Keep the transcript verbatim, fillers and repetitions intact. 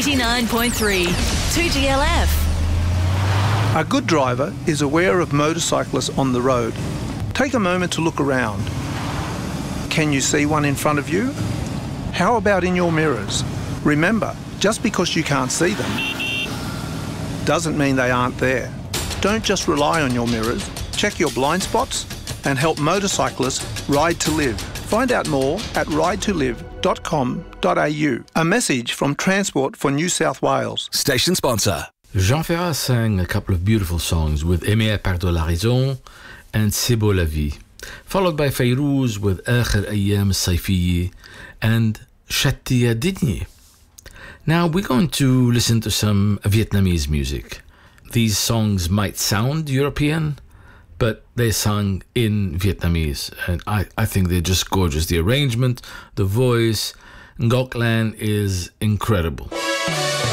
eighty-nine point three, two G L F. A good driver is aware of motorcyclists on the road. Take a moment to look around. Can you see one in front of you? How about in your mirrors? Remember, just because you can't see them doesn't mean they aren't there. Don't just rely on your mirrors. Check your blind spots and help motorcyclists ride to live. Find out more at ride to live dot com dot a u. A message from Transport for New South Wales. Station sponsor. Jean Ferrat sang a couple of beautiful songs with Aimé Perdre la Raison and C'est beau la vie, followed by Fayrouz with آخر أيام الصيفية and Chatti Digni. Now we're going to listen to some Vietnamese music. These songs might sound European, but they're sung in Vietnamese, and I, I think they're just gorgeous. The arrangement, the voice, Ngoc Lan is incredible.